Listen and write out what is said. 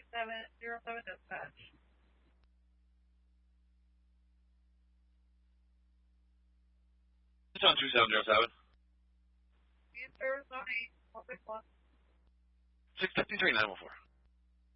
2707 dispatch. It's on 2707. Service on 8, 161. 653-914.